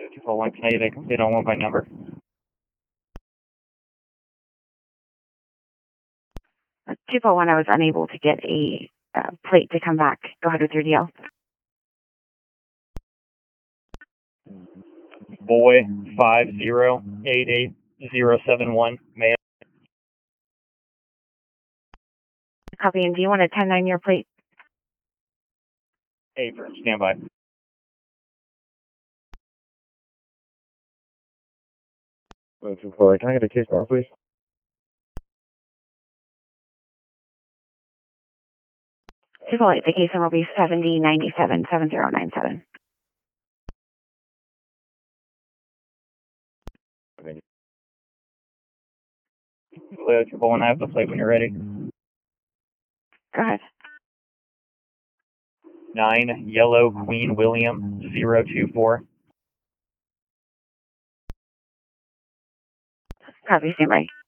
241, can I get a complete on one by number? 241, I was unable to get a plate to come back. Go ahead with your DL. Boy 5088071, male. Copy, and do you want a 10-9 year plate? Apron, stand by. Can I get a case bar, please? The case number will be 7097 7097. Thank you. Toledo 241, I have the plate when you're ready. Go ahead. 9 Yellow Queen William 024. Copy, stand by.